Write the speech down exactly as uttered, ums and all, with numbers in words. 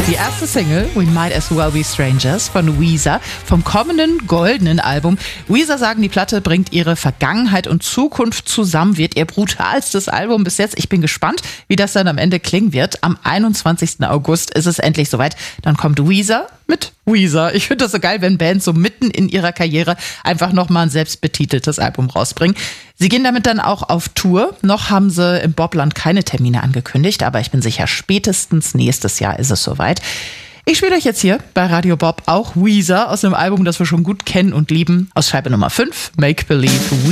Die erste Single, We Might As Well Be Strangers von Weezer, vom kommenden goldenen Album. Weezer sagen, die Platte bringt ihre Vergangenheit und Zukunft zusammen, wird ihr brutalstes Album bis jetzt. Ich bin gespannt, wie das dann am Ende klingen wird. Am einundzwanzigsten August ist es endlich soweit. Dann kommt Weezer mit Weezer. Ich finde das so geil, wenn Bands so mitten in ihrer Karriere einfach nochmal ein selbstbetiteltes Album rausbringen. Sie gehen damit dann auch auf Tour. Noch haben sie im Bobland keine Termine angekündigt, aber ich bin sicher, spätestens nächstes Jahr ist es soweit. Ich spiele euch jetzt hier bei Radio Bob auch Weezer aus einem Album, das wir schon gut kennen und lieben, aus Scheibe Nummer fünf, Make Believe Weezer.